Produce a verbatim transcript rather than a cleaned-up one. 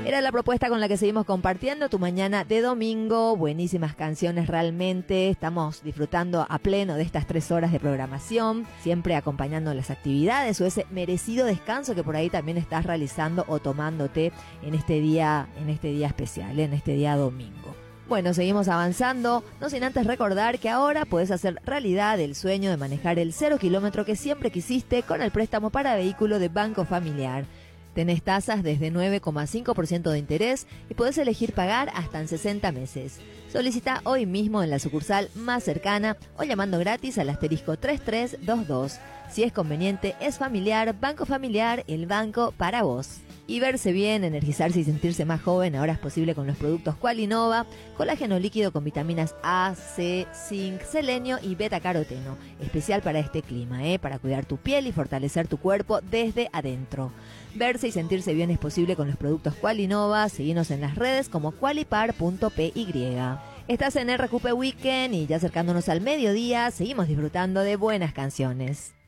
Era la propuesta con la que seguimos compartiendo tu mañana de domingo. Buenísimas canciones realmente. Estamos disfrutando a pleno de estas tres horas de programación, siempre acompañando las actividades o ese merecido descanso que por ahí también estás realizando o tomándote en este día, en este día especial, en este día domingo. Bueno, seguimos avanzando, no sin antes recordar que ahora puedes hacer realidad el sueño de manejar el cero kilómetro que siempre quisiste con el préstamo para vehículo de Banco Familiar. Tenés tasas desde nueve coma cinco por ciento de interés y podés elegir pagar hasta en sesenta meses. Solicita hoy mismo en la sucursal más cercana o llamando gratis al asterisco tres tres dos dos. Si es conveniente, es familiar, Banco Familiar, el banco para vos. Y verse bien, energizarse y sentirse más joven ahora es posible con los productos Qualinova, colágeno líquido con vitaminas A, C, zinc, selenio y beta-caroteno. Especial para este clima, ¿eh? Para cuidar tu piel y fortalecer tu cuerpo desde adentro. Verse y sentirse bien es posible con los productos Qualinova. Seguinos en las redes como qualipar punto p y. Estás en R Q P Weekend y ya acercándonos al mediodía, seguimos disfrutando de buenas canciones.